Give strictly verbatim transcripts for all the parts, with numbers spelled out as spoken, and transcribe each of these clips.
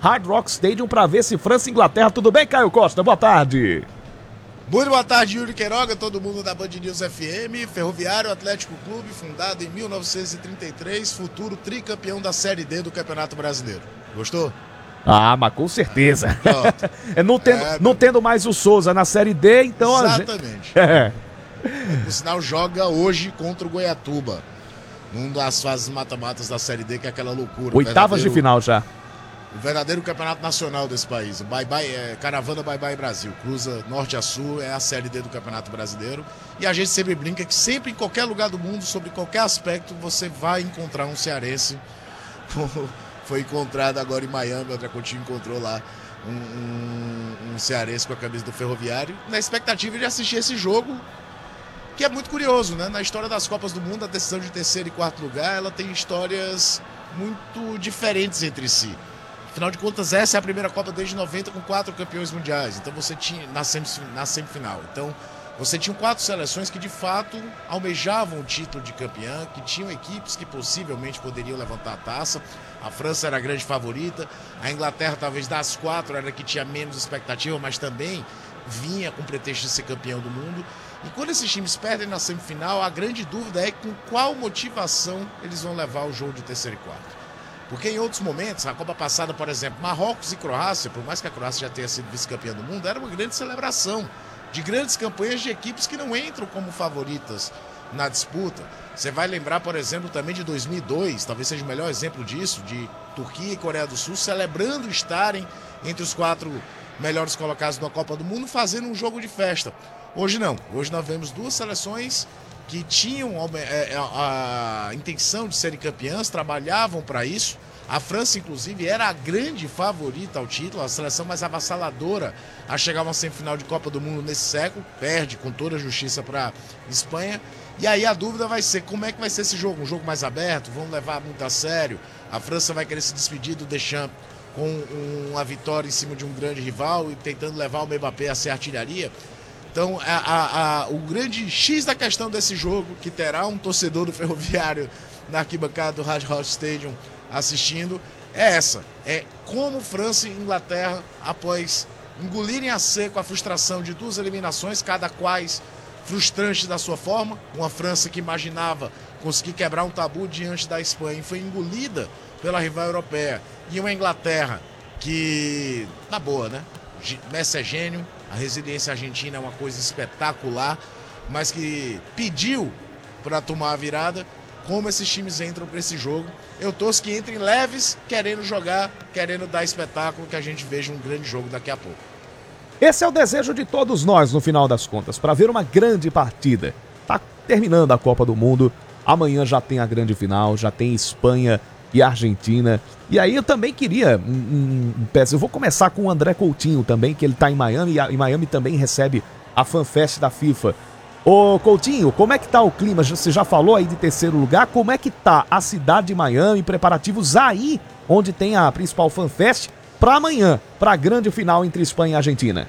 Hard Rock Stadium para ver se França e Inglaterra. Tudo bem, Caio Costa? Boa tarde. Muito boa tarde, Yuri Queiroga, todo mundo da Band News F M. Ferroviário Atlético Clube, fundado em mil novecentos e trinta e três, futuro tricampeão da Série D do Campeonato Brasileiro. Gostou? Ah, mas com certeza. É, não, tendo, é, não tendo mais o Souza na Série D, então... Exatamente. A gente... é. O sinal joga hoje contra o Goiatuba, numa das fases mata-matas da Série D, que é aquela loucura. Oitavas de final já. O verdadeiro campeonato nacional desse país. Bye bye, é, Caravana Bye Bye Brasil. Cruza norte a sul, é a Série D do Campeonato Brasileiro. E a gente sempre brinca que sempre, em qualquer lugar do mundo, sobre qualquer aspecto, você vai encontrar um cearense. Como foi encontrado agora em Miami, o André Coutinho encontrou lá um, um, um cearense com a camisa do Ferroviário, na expectativa de assistir esse jogo, que é muito curioso, né? Na história das Copas do Mundo, a decisão de terceiro e quarto lugar, ela tem histórias muito diferentes entre si. Afinal de contas, essa é a primeira Copa desde noventa com quatro campeões mundiais. Então você tinha na, na semifinal. Então você tinha quatro seleções que de fato almejavam o título de campeã, que tinham equipes que possivelmente poderiam levantar a taça. A França era a grande favorita. A Inglaterra, talvez das quatro, era a que tinha menos expectativa, mas também vinha com pretexto de ser campeão do mundo. E quando esses times perdem na semifinal, a grande dúvida é com qual motivação eles vão levar o jogo de terceiro e quarto. Porque em outros momentos, a Copa passada, por exemplo, Marrocos e Croácia, por mais que a Croácia já tenha sido vice-campeã do mundo, era uma grande celebração de grandes campanhas de equipes que não entram como favoritas na disputa. Você vai lembrar, por exemplo, também de dois mil e dois, talvez seja o melhor exemplo disso, de Turquia e Coreia do Sul celebrando estarem entre os quatro melhores colocados na Copa do Mundo, fazendo um jogo de festa. Hoje não, hoje nós vemos duas seleções que tinham a, a, a intenção de serem campeãs, trabalhavam para isso. A França, inclusive, era a grande favorita ao título, a seleção mais avassaladora a chegar a uma semifinal de Copa do Mundo nesse século, perde com toda a justiça para a Espanha. E aí a dúvida vai ser como é que vai ser esse jogo, um jogo mais aberto, vão levar muito a sério. A França vai querer se despedir do Deschamps com uma vitória em cima de um grande rival e tentando levar o Mbappé a ser artilharia. Então, a, a, a, o grande X da questão desse jogo, que terá um torcedor do Ferroviário na arquibancada do Hard Rock Stadium assistindo, é essa. É como França e Inglaterra, após engolirem a seco a frustração de duas eliminações, cada quais frustrante da sua forma. Uma França que imaginava conseguir quebrar um tabu diante da Espanha e foi engolida pela rival europeia. E uma Inglaterra que, na boa, né? Messi é gênio, a resiliência argentina é uma coisa espetacular, mas que pediu para tomar a virada. Como esses times entram para esse jogo, eu torço que entrem leves, querendo jogar, querendo dar espetáculo, que a gente veja um grande jogo daqui a pouco. Esse é o desejo de todos nós, no final das contas, para ver uma grande partida. Tá terminando a Copa do Mundo, amanhã já tem a grande final, já tem Espanha e Argentina. E aí eu também queria, um, um, um, eu vou começar com o André Coutinho também, que ele tá em Miami, e a, em Miami também recebe a FanFest da FIFA. Ô Coutinho, como é que tá o clima? Você já falou aí de terceiro lugar, como é que tá a cidade de Miami, preparativos aí, onde tem a principal FanFest, para amanhã, para a grande final entre Espanha e Argentina?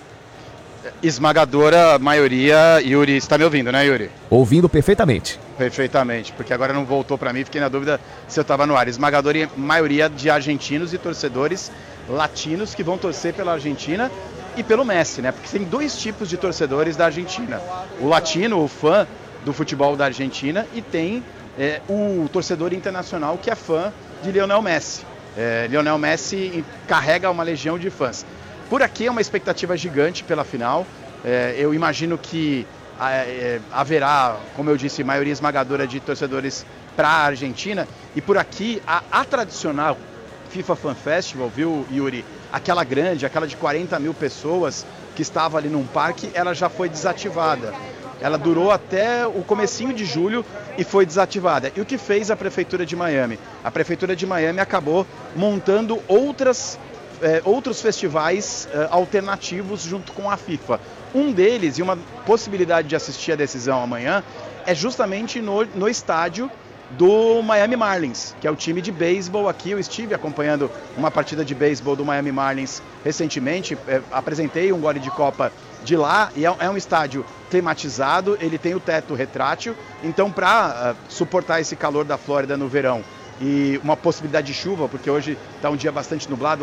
Esmagadora maioria, Yuri, você tá me ouvindo, né, Yuri? Ouvindo perfeitamente. Perfeitamente, porque agora não voltou para mim, fiquei na dúvida se eu estava no ar. Esmagadora maioria de argentinos e torcedores latinos que vão torcer pela Argentina e pelo Messi, né? Porque tem dois tipos de torcedores da Argentina. O latino, o fã do futebol da Argentina, e tem é, o torcedor internacional que é fã de Lionel Messi. É, Lionel Messi carrega uma legião de fãs. Por aqui é uma expectativa gigante pela final. É, eu imagino que é, haverá, como eu disse, maioria esmagadora de torcedores para a Argentina. E por aqui, a, a tradicional FIFA Fan Festival, viu, Yuri? Aquela grande, aquela de quarenta mil pessoas que estava ali num parque, ela já foi desativada. Ela durou até o comecinho de julho e foi desativada. E o que fez a Prefeitura de Miami? A Prefeitura de Miami acabou montando outras, eh, outros festivais eh, alternativos junto com a FIFA. Um deles, e uma possibilidade de assistir a decisão amanhã, é justamente no, no estádio do Miami Marlins, que é o time de beisebol aqui. Eu estive acompanhando uma partida de beisebol do Miami Marlins recentemente, é, apresentei um gole de copa de lá, e é, é um estádio climatizado, ele tem o teto retrátil, então para uh, suportar esse calor da Flórida no verão e uma possibilidade de chuva, porque hoje está um dia bastante nublado,